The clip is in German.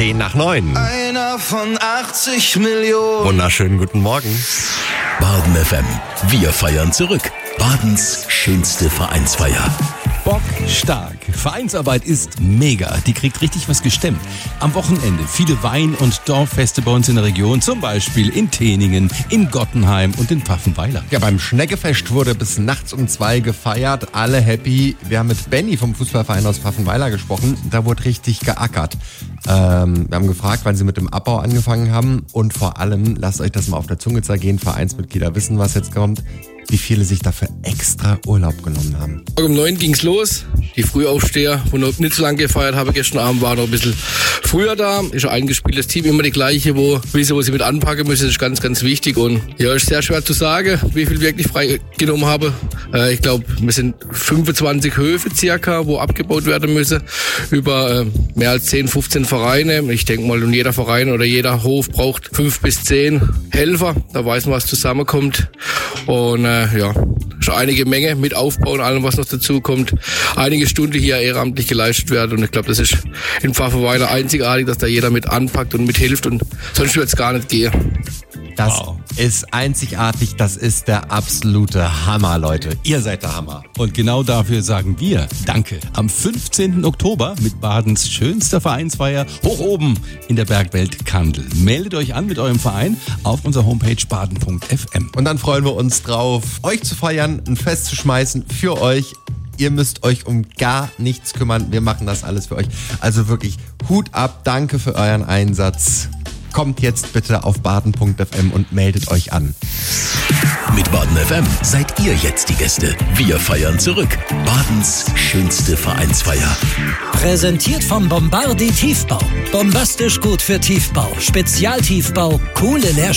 8:10. Einer von 80 Millionen. Wunderschönen guten Morgen. Baden FM. Wir feiern zurück. Badens schönste Vereinsfeier. Bockstark. Vereinsarbeit ist mega. Die kriegt richtig was gestemmt. Am Wochenende viele Wein- und Dorffeste bei uns in der Region. Zum Beispiel in Teningen, in Gottenheim und in Pfaffenweiler. Ja, beim Schneckefest wurde bis nachts um 2 gefeiert. Alle happy. Wir haben mit Benny vom Fußballverein aus Pfaffenweiler gesprochen. Da wurde richtig geackert. Wir haben gefragt, wann sie mit dem Abbau angefangen haben. Und vor allem, lasst euch das mal auf der Zunge zergehen. Vereinsmitglieder wissen, was jetzt kommt. Wie viele sich dafür extra Urlaub genommen haben. Um 9 ging's los. Die Frühaufsteher, wo noch nicht so lange gefeiert habe, gestern Abend war noch ein bisschen früher da. Ist ein eingespieltes Team, immer die gleiche, wo sie mit anpacken müssen. Das ist ganz, ganz wichtig. Und ja, ist sehr schwer zu sagen, wie viel wirklich frei genommen habe. Ich glaube, wir sind 25 Höfe circa, wo abgebaut werden müssen. Über mehr als 10, 15 Vereine. Ich denke mal, jeder Verein oder jeder Hof braucht 5 bis 10 Helfer. Da weiß man, was zusammenkommt. Und schon einige Menge mit Aufbau und allem, was noch dazu kommt. Einige Stunden hier ehrenamtlich geleistet werden. Und ich glaube, das ist in Pfaffenweiler einzigartig, dass da jeder mit anpackt und mithilft. Und sonst würde es gar nicht gehen. Das ist einzigartig. Das ist der absolute Hammer, Leute. Ihr seid der Hammer. Und genau dafür sagen wir Danke. Am 15. Oktober mit Badens schönster Vereinsfeier hoch oben in der Bergwelt Kandel. Meldet euch an mit eurem Verein auf unserer Homepage baden.fm. Und dann freuen wir uns drauf, euch zu feiern, ein Fest zu schmeißen für euch. Ihr müsst euch um gar nichts kümmern. Wir machen das alles für euch. Also wirklich Hut ab. Danke für euren Einsatz. Kommt jetzt bitte auf baden.fm und meldet euch an. Mit Baden FM seid ihr jetzt die Gäste. Wir feiern zurück. Badens schönste Vereinsfeier. Präsentiert vom Bombardi Tiefbau. Bombastisch gut für Tiefbau. Spezialtiefbau, coole Leerstände.